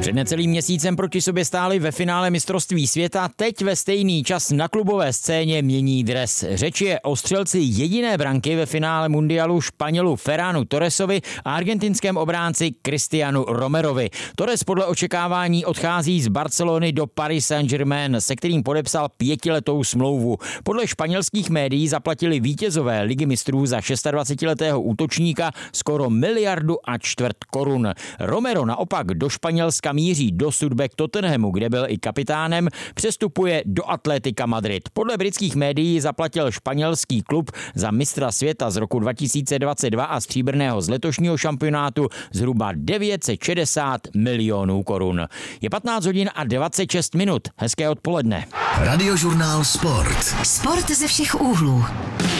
Před necelým měsícem proti sobě stáli ve finále mistrovství světa, teď ve stejný čas na klubové scéně mění dres. Řeč je o střelci jediné branky ve finále mundialu Španělu Ferranu Torresovi a argentinském obránci Cristianu Romerovi. Torres podle očekávání odchází z Barcelony do Paris Saint-Germain, se kterým podepsal 5letou smlouvu. Podle španělských médií zaplatili vítězové Ligy mistrů za 26letého útočníka skoro 1,25 miliardy korun. Romero naopak do Španělska míří, dosud k Tottenhamu, kde byl i kapitánem, přestupuje do Atletica Madrid. Podle britských médií zaplatil španělský klub za mistra světa z roku 2022 a stříbrného z letošního šampionátu zhruba 960 milionů korun. Je 15 hodin a 26 minut. Hezké odpoledne. Radiožurnál Sport. Sport ze všech úhlů.